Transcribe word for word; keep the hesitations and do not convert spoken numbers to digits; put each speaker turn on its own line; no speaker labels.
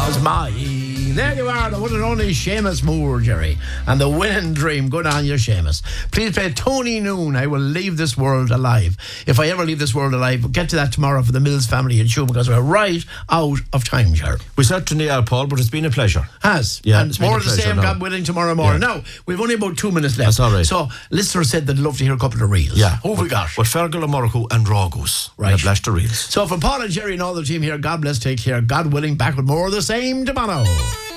was mine. There you are, the one and only Seamus Moore, Jerry. And the winning dream. Good on you, Seamus. Please play Tony Noon, I Will Leave This World Alive. If I ever leave this world alive, we'll get to that tomorrow for the Mills family in Shoe, because we're right out of time, Jerry.
We certainly are, Paul, but it's been a pleasure.
Has.
Yeah,
and it's more of the same, God willing, tomorrow morning.
Yeah.
Now, we've only about two minutes left.
That's all right.
So, listeners said they'd love to hear a couple of reels.
Yeah.
Who have we got?
But Fergal, Amorco and Rogus.
Right.
Blast the reels.
So, from Paul and Jerry and all the team here, God bless, take care. God willing, back with more of the same tomorrow.